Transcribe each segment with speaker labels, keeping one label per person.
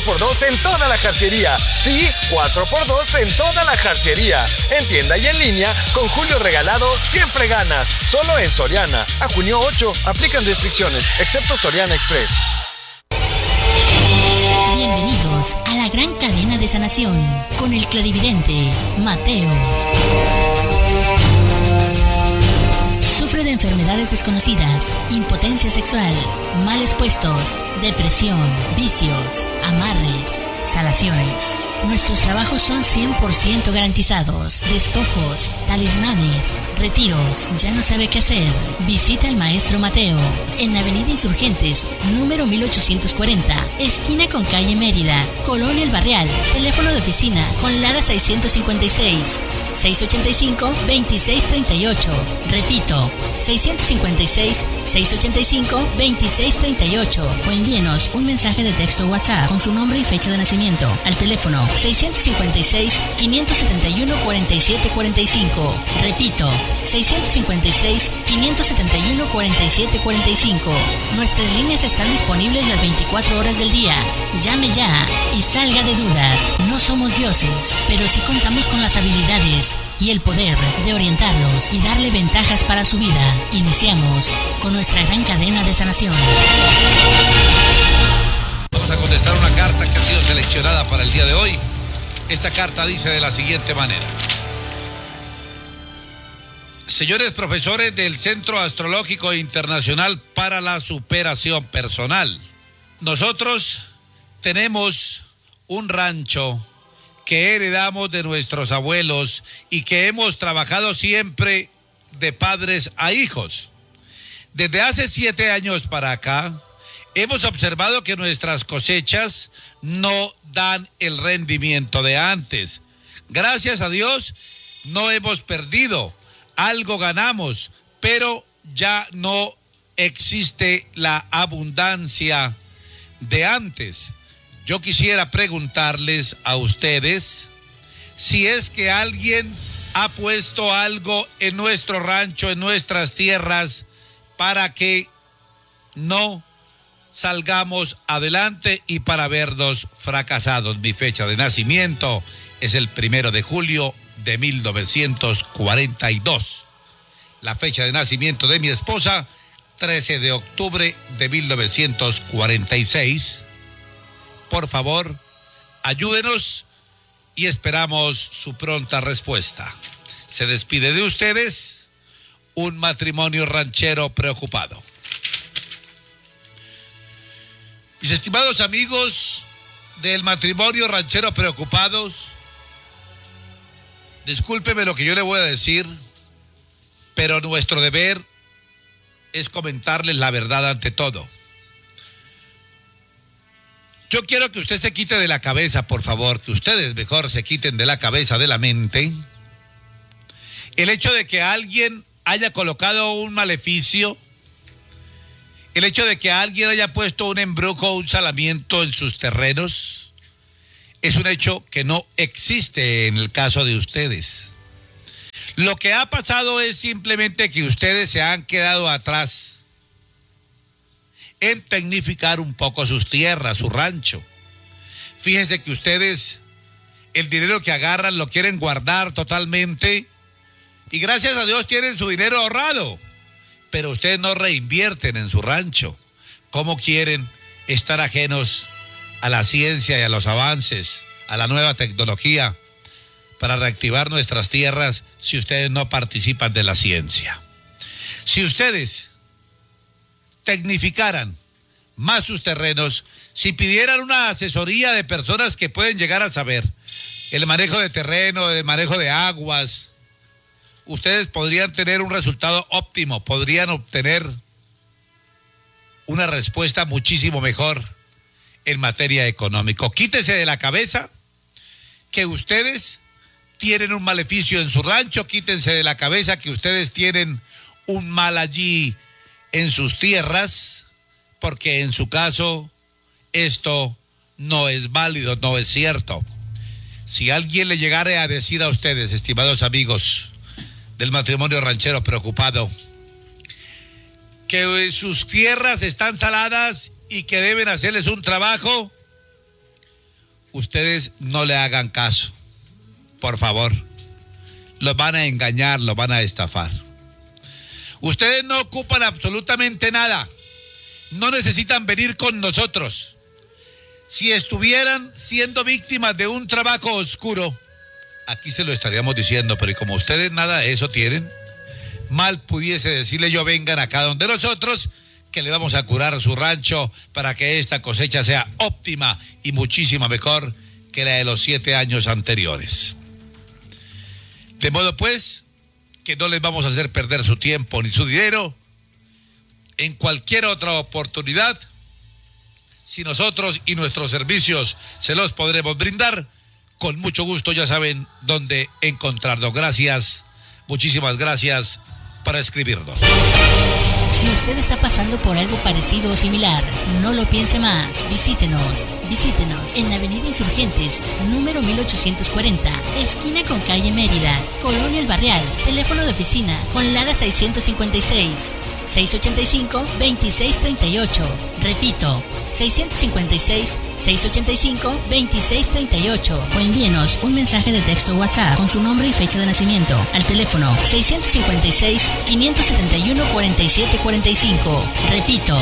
Speaker 1: 4x2 en toda la jarciería. Sí, 4x2 en toda la jarciería. En tienda y en línea, con Julio Regalado siempre ganas. Solo en Soriana. A junio 8, aplican restricciones, excepto Soriana Express.
Speaker 2: Bienvenidos a la gran cadena de sanación con el clarividente Mateo. Sufre de enfermedades desconocidas, impotencia sexual, males puestos, depresión, vicios, amarres, salaciones. Nuestros trabajos son 100% garantizados. Despojos, talismanes, retiros. ¿Ya no sabe qué hacer? Visita al maestro Mateo en Avenida Insurgentes, número 1840, esquina con calle Mérida, Colonia El Barrial. Teléfono de oficina con Lara 656 685 2638. Repito, 656 685 2638. O envíenos un mensaje de texto WhatsApp con su nombre y fecha de nacimiento al teléfono 656-571-4745. Repito, 656-571-4745. Nuestras líneas están disponibles las 24 horas del día. Llame ya y salga de dudas. No somos dioses, pero sí contamos con las habilidades y el poder de orientarlos y darle ventajas para su vida. Iniciamos con nuestra gran cadena de sanación.
Speaker 3: Vamos a contestar una carta que ha sido seleccionada para el día de hoy. Esta carta dice de la siguiente manera: señores profesores del Centro Astrológico Internacional para la Superación Personal, nosotros tenemos un rancho que heredamos de nuestros abuelos y que hemos trabajado siempre de padres a hijos. Desde hace 7 años para acá, hemos observado que nuestras cosechas no dan el rendimiento de antes. Gracias a Dios, no hemos perdido. Algo ganamos, pero ya no existe la abundancia de antes. Yo quisiera preguntarles a ustedes si es que alguien ha puesto algo en nuestro rancho, en nuestras tierras, para que no salgamos adelante y para vernos fracasados. Mi fecha de nacimiento es el 1 de julio de 1942. La fecha de nacimiento de mi esposa, 13 de octubre de 1946. Por favor, ayúdenos y esperamos su pronta respuesta. Se despide de ustedes un matrimonio ranchero preocupado. Mis estimados amigos del matrimonio ranchero preocupados, discúlpeme lo que yo le voy a decir, pero nuestro deber es comentarles la verdad ante todo. Yo quiero que usted se quite de la cabeza, por favor, que ustedes mejor se quiten de la cabeza, de la mente, el hecho de que alguien haya colocado un maleficio, el hecho de que alguien haya puesto un embrujo o un salamiento en sus terrenos, es un hecho que no existe en el caso de ustedes. Lo que ha pasado es simplemente que ustedes se han quedado atrás en tecnificar un poco sus tierras, su rancho. Fíjense que ustedes el dinero que agarran lo quieren guardar totalmente y gracias a Dios tienen su dinero ahorrado, pero ustedes no reinvierten en su rancho. ¿Cómo quieren estar ajenos a la ciencia y a los avances, a la nueva tecnología para reactivar nuestras tierras si ustedes no participan de la ciencia? Si ustedes tecnificaran más sus terrenos, si pidieran una asesoría de personas que pueden llegar a saber el manejo de terreno, el manejo de aguas, ustedes podrían tener un resultado óptimo, podrían obtener una respuesta muchísimo mejor en materia económica. Quítese de la cabeza que ustedes tienen un maleficio en su rancho, quítense de la cabeza que ustedes tienen un mal allí en sus tierras, porque en su caso esto no es válido, no es cierto. Si alguien le llegara a decir a ustedes, estimados amigos del matrimonio ranchero preocupado, que sus tierras están saladas y que deben hacerles un trabajo, ustedes no le hagan caso, por favor. Los van a engañar, los van a estafar. Ustedes no ocupan absolutamente nada. No necesitan venir con nosotros. Si estuvieran siendo víctimas de un trabajo oscuro, aquí se lo estaríamos diciendo, pero como ustedes nada de eso tienen, mal pudiese decirle yo, vengan acá donde nosotros, que le vamos a curar su rancho para que esta cosecha sea óptima y muchísimo mejor que la de los 7 años anteriores. De modo pues, que no les vamos a hacer perder su tiempo ni su dinero. En cualquier otra oportunidad, si nosotros y nuestros servicios se los podremos brindar, con mucho gusto ya saben dónde encontrarnos. Gracias, muchísimas gracias por escribirnos.
Speaker 2: Si usted está pasando por algo parecido o similar, no lo piense más. Visítenos en la Avenida Insurgentes, número 1840, esquina con calle Mérida, Colonia El Barrial. Teléfono de oficina con Lara 656-685-2638. Repito, 656-685-2638. O envíenos un mensaje de texto WhatsApp con su nombre y fecha de nacimiento al teléfono 656-571-4745. Repito,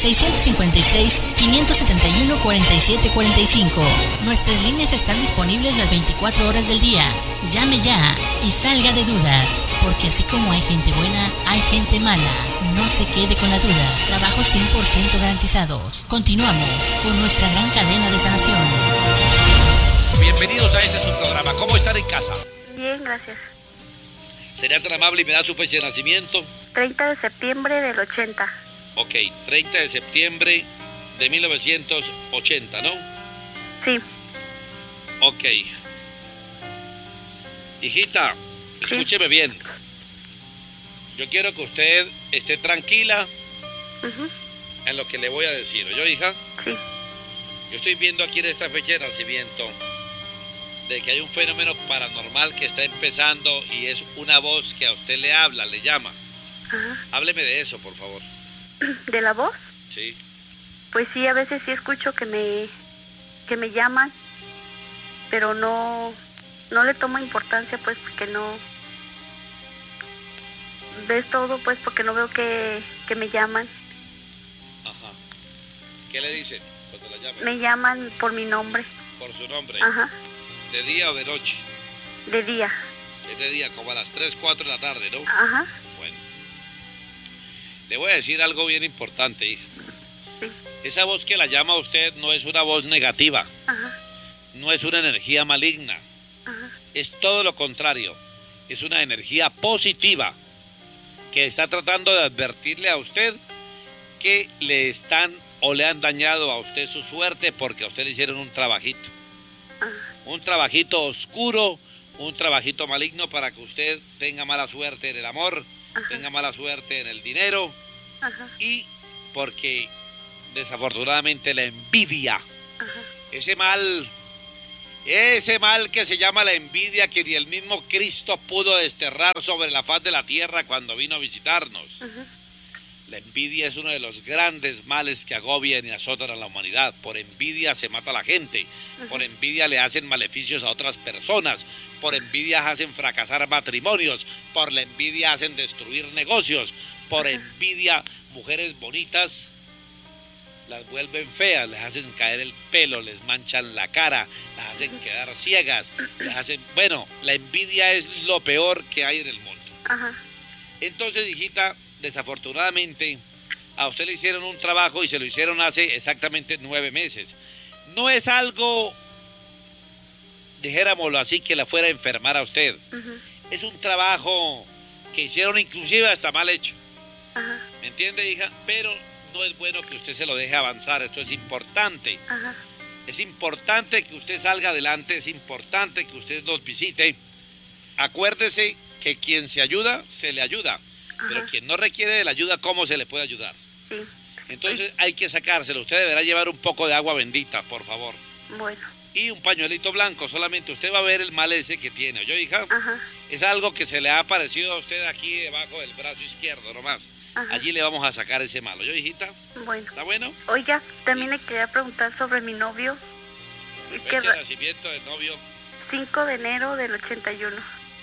Speaker 2: 656-571-4745. Nuestras líneas están disponibles las 24 horas del día. Llame ya y salga de dudas, porque así como hay gente buena, hay gente mala. No se quede con la duda. Trabajos 100% garantizados. Continuamos con nuestra gran cadena de sanación.
Speaker 3: Bienvenidos a este su programa. ¿Cómo están en casa?
Speaker 4: Bien, gracias.
Speaker 3: ¿Sería tan amable y me da su fecha de nacimiento?
Speaker 4: 30 de septiembre del 80.
Speaker 3: Ok, 30 de septiembre de 1980, ¿no?
Speaker 4: Sí.
Speaker 3: Ok. Hijita, escúcheme bien. Yo quiero que usted esté tranquila en lo que le voy a decir. ¿Yo, hija?
Speaker 4: Sí.
Speaker 3: Yo estoy viendo aquí en esta fecha de nacimiento de que hay un fenómeno paranormal que está empezando y es una voz que a usted le habla, le llama.
Speaker 4: Ajá.
Speaker 3: Hábleme de eso, por favor.
Speaker 4: ¿De la voz?
Speaker 3: Sí.
Speaker 4: Pues sí, a veces sí escucho que me llaman, pero no le tomo importancia, pues, porque no... ¿Ves todo? Pues, porque no veo que me llaman.
Speaker 3: Ajá. ¿Qué le dicen cuando la llaman?
Speaker 4: Me llaman por mi nombre.
Speaker 3: Por su nombre.
Speaker 4: Ajá.
Speaker 3: ¿De día o de noche?
Speaker 4: De día.
Speaker 3: Es de día, como a las 3, 4 de la tarde, ¿no?
Speaker 4: Ajá.
Speaker 3: Bueno. Le voy a decir algo bien importante, hija.
Speaker 4: Sí.
Speaker 3: Esa voz que la llama a usted no es una voz negativa.
Speaker 4: Ajá.
Speaker 3: No es una energía maligna.
Speaker 4: Ajá.
Speaker 3: Es todo lo contrario. Es una energía positiva que está tratando de advertirle a usted que le están o le han dañado a usted su suerte porque a usted le hicieron un trabajito.
Speaker 4: Ajá.
Speaker 3: Un trabajito oscuro, un trabajito maligno para que usted tenga mala suerte en el amor,
Speaker 4: Ajá.
Speaker 3: tenga mala suerte en el dinero.
Speaker 4: Ajá.
Speaker 3: Y porque desafortunadamente la envidia,
Speaker 4: Ajá.
Speaker 3: ese mal que se llama la envidia, que ni el mismo Cristo pudo desterrar sobre la faz de la tierra cuando vino a visitarnos.
Speaker 4: Ajá.
Speaker 3: La envidia es uno de los grandes males que agobian y azotan a la humanidad. Por envidia se mata a la gente, por envidia le hacen maleficios a otras personas, por envidia hacen fracasar matrimonios, por la envidia hacen destruir negocios, por envidia mujeres bonitas las vuelven feas, les hacen caer el pelo, les manchan la cara, las hacen quedar ciegas, les hacen... Bueno, la envidia es lo peor que hay en el mundo.
Speaker 4: Ajá.
Speaker 3: Entonces, hijita, desafortunadamente, a usted le hicieron un trabajo y se lo hicieron hace exactamente 9 meses. No es algo, dijéramoslo así, que la fuera a enfermar a usted.
Speaker 4: Ajá.
Speaker 3: Es un trabajo que hicieron inclusive hasta mal hecho.
Speaker 4: Ajá.
Speaker 3: ¿Me entiende, hija? Pero no es bueno que usted se lo deje avanzar, esto es importante.
Speaker 4: Ajá.
Speaker 3: Es importante que usted salga adelante, es importante que usted nos visite. Acuérdese que quien se ayuda, se le ayuda. Pero
Speaker 4: Ajá.
Speaker 3: quien no requiere de la ayuda, ¿cómo se le puede ayudar?
Speaker 4: Sí.
Speaker 3: Entonces hay que sacárselo. Usted deberá llevar un poco de agua bendita, por favor.
Speaker 4: Bueno.
Speaker 3: Y un pañuelito blanco, solamente usted va a ver el mal ese que tiene. ¿Oyó, hija?
Speaker 4: Ajá.
Speaker 3: Es algo que se le ha aparecido a usted aquí debajo del brazo izquierdo, nomás.
Speaker 4: Ajá.
Speaker 3: Allí le vamos a sacar ese malo. ¿Yo, hijita?
Speaker 4: Bueno.
Speaker 3: ¿Está bueno?
Speaker 4: Oiga, también le quería preguntar sobre mi novio.
Speaker 3: Fecha de nacimiento del novio.
Speaker 4: 5 de enero del 81.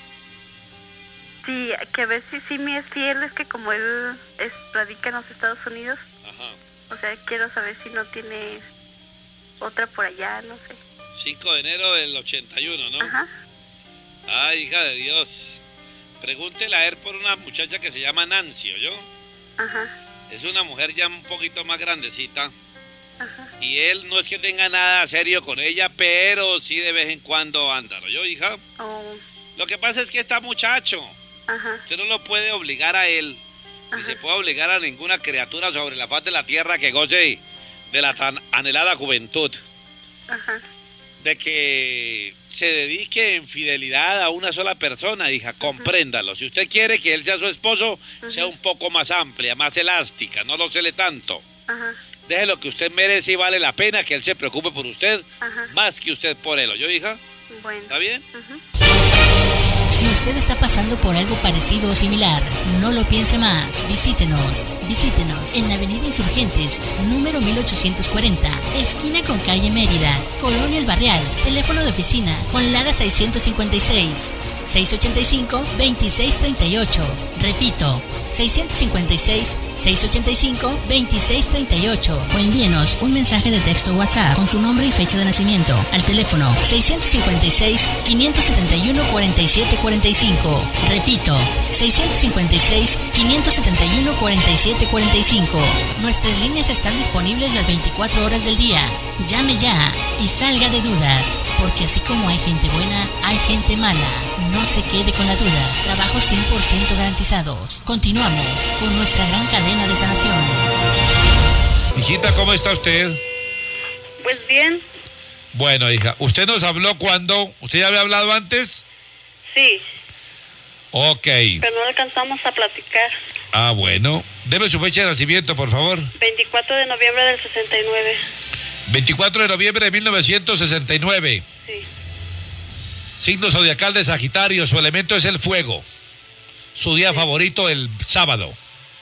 Speaker 4: Sí, que a ver si sí me es fiel, es que como él radica en los Estados Unidos.
Speaker 3: Ajá.
Speaker 4: O sea, quiero saber si no tiene otra por allá, no sé.
Speaker 3: 5 de enero del 81, ¿no?
Speaker 4: Ajá.
Speaker 3: Ay, hija de Dios. Pregúntele a él por una muchacha que se llama Nancy, ¿oyó?
Speaker 4: Ajá.
Speaker 3: Es una mujer ya un poquito más grandecita.
Speaker 4: Ajá.
Speaker 3: Y él no es que tenga nada serio con ella, pero sí de vez en cuando anda, ¿oyó, hija?
Speaker 4: Oh.
Speaker 3: Lo que pasa es que está muchacho.
Speaker 4: Ajá.
Speaker 3: Usted no lo puede obligar a él. Ni se puede obligar a ninguna criatura sobre la faz de la tierra que goce de la tan anhelada juventud.
Speaker 4: Ajá.
Speaker 3: De que se dedique en fidelidad a una sola persona, hija, compréndalo. Si usted quiere que él sea su esposo, sea un poco más amplia, más elástica, no lo cele tanto.
Speaker 4: Ajá.
Speaker 3: Deje lo que usted merece y vale la pena que él se preocupe por usted, más que usted por él, ¿oyó, hija?
Speaker 4: Bueno.
Speaker 3: ¿Está bien?
Speaker 2: Si usted está pasando por algo parecido o similar, no lo piense más. Visítenos en Avenida Insurgentes, número 1840, esquina con calle Mérida, Colonia El Barrial. Teléfono de oficina con Lara 656 685 2638. Repito, 656 685 2638. O envíenos un mensaje de texto WhatsApp con su nombre y fecha de nacimiento al teléfono 656 571 4745. Repito, 656 571 4745. Nuestras líneas están disponibles las 24 horas del día. Llame ya y salga de dudas, porque así como hay gente buena, hay gente mala. No se quede con la duda. Trabajos 100% garantizados. Continuamos con nuestra gran cadena de sanación.
Speaker 3: Hijita, ¿cómo está usted?
Speaker 4: Pues bien.
Speaker 3: Bueno, hija, ¿usted nos habló cuando? ¿Usted ya había hablado antes?
Speaker 4: Sí.
Speaker 3: Ok.
Speaker 4: Pero no alcanzamos a platicar.
Speaker 3: Ah, bueno. Deme su fecha de nacimiento, por favor.
Speaker 4: 24 de noviembre del 69.
Speaker 3: 24 de noviembre de 1969.
Speaker 4: Sí.
Speaker 3: Signo zodiacal de Sagitario, su elemento es el fuego. Su día favorito, el sábado.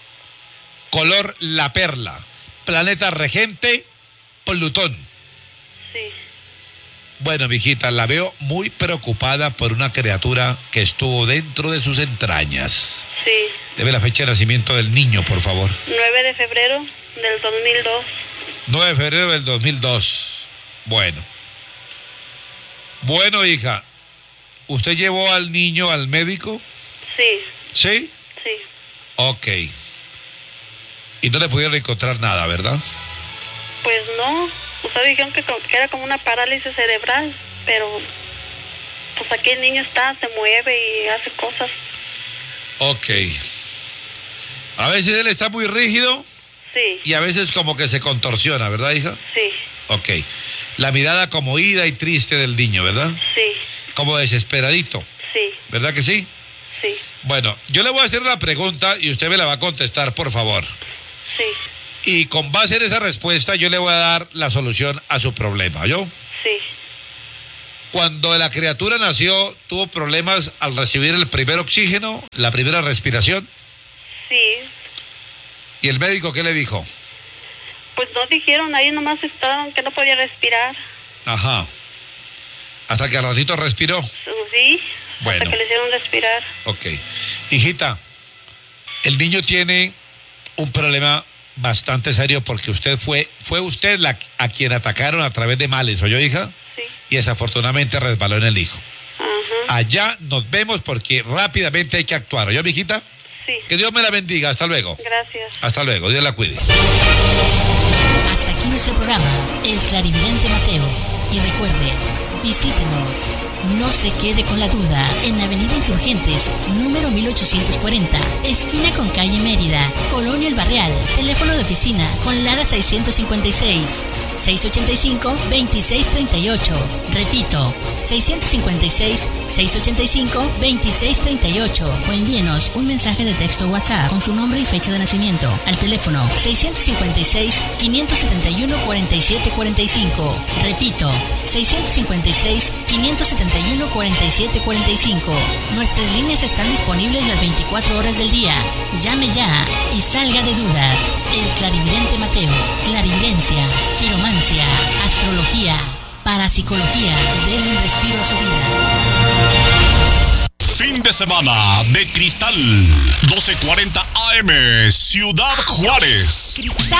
Speaker 3: Color, la perla. Planeta regente, Plutón.
Speaker 4: Sí.
Speaker 3: Bueno, mijita, la veo muy preocupada por una criatura que estuvo dentro de sus entrañas.
Speaker 4: Sí.
Speaker 3: Deme la fecha de nacimiento del niño, por favor.
Speaker 4: 9 de febrero del 2002.
Speaker 3: 9 de febrero del 2002. Bueno. Bueno, hija, ¿usted llevó al niño al médico?
Speaker 4: Sí.
Speaker 3: ¿Sí?
Speaker 4: Sí.
Speaker 3: Ok. Y no le pudieron encontrar nada, ¿verdad?
Speaker 4: Pues no. Ustedes dijeron que era como una parálisis cerebral, pero pues aquí el niño se mueve y hace cosas.
Speaker 3: Ok. A veces él está muy rígido.
Speaker 4: Sí.
Speaker 3: Y a veces como que se contorsiona, ¿verdad, hija?
Speaker 4: Sí.
Speaker 3: Ok. La mirada como ida y triste del niño, ¿verdad?
Speaker 4: Sí.
Speaker 3: Como desesperadito.
Speaker 4: Sí.
Speaker 3: ¿Verdad que sí?
Speaker 4: Sí.
Speaker 3: Bueno, yo le voy a hacer una pregunta y usted me la va a contestar, por favor.
Speaker 4: Sí.
Speaker 3: Y con base en esa respuesta yo le voy a dar la solución a su problema, ¿yo?
Speaker 4: Sí.
Speaker 3: Cuando la criatura nació, ¿tuvo problemas al recibir el primer oxígeno, la primera respiración?
Speaker 4: Sí.
Speaker 3: ¿Y el médico qué le dijo?
Speaker 4: Pues no dijeron, ahí nomás estaban que no podía respirar.
Speaker 3: Ajá. Hasta que al ratito respiró.
Speaker 4: Sí.
Speaker 3: Bueno.
Speaker 4: Hasta que le hicieron respirar.
Speaker 3: Ok. Hijita, el niño tiene un problema bastante serio porque fue usted a quien atacaron a través de males, ¿oyó, hija?
Speaker 4: Sí.
Speaker 3: Y desafortunadamente resbaló en el hijo.
Speaker 4: Ajá.
Speaker 3: Allá nos vemos porque rápidamente hay que actuar, ¿oyó, mijita?
Speaker 4: Sí.
Speaker 3: Que Dios me la bendiga, hasta luego.
Speaker 4: Gracias.
Speaker 3: Hasta luego, Dios la cuide.
Speaker 2: Hasta aquí nuestro programa, El Clarividente Mateo. Y recuerde, visítenos. No se quede con la duda. En Avenida Insurgentes, número 1840, esquina con calle Mérida, Colonia El Barrial. Teléfono de oficina con Lara 656 685 2638. Repito, 656 685 2638. O envíenos un mensaje de texto WhatsApp con su nombre y fecha de nacimiento al teléfono 656 571 4745. Repito, 656 571 4745. Nuestras líneas están disponibles las 24 horas del día. Llame ya y salga de dudas. El Clarividente Mateo. Clarividencia, quiromancia, astrología, Parapsicología, denle un respiro a su vida.
Speaker 5: Fin de semana de Cristal, 12:40 AM, Ciudad Juárez.